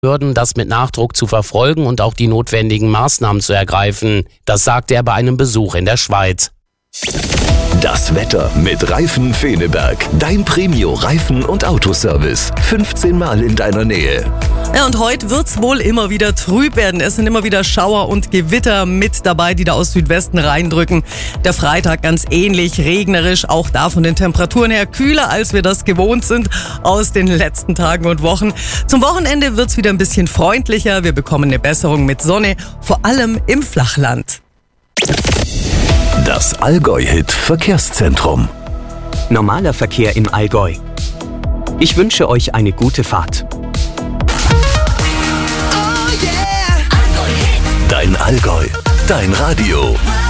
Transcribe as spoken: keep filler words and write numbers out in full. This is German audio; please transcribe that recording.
Behörden, das mit Nachdruck zu verfolgen und auch die notwendigen Maßnahmen zu ergreifen. Das sagte er bei einem Besuch in der Schweiz. Das Wetter mit Reifen Feneberg. Dein Premio-Reifen- und Autoservice. fünfzehn Mal in deiner Nähe. Ja, und heute wird's wohl immer wieder trüb werden. Es sind immer wieder Schauer und Gewitter mit dabei, die da aus Südwesten reindrücken. Der Freitag ganz ähnlich, regnerisch, auch da von den Temperaturen her kühler, als wir das gewohnt sind aus den letzten Tagen und Wochen. Zum Wochenende wird's wieder ein bisschen freundlicher. Wir bekommen eine Besserung mit Sonne, vor allem im Flachland. Das Allgäu-Hit Verkehrszentrum. Normaler Verkehr im Allgäu. Ich wünsche euch eine gute Fahrt. Dein Allgäu, dein Radio.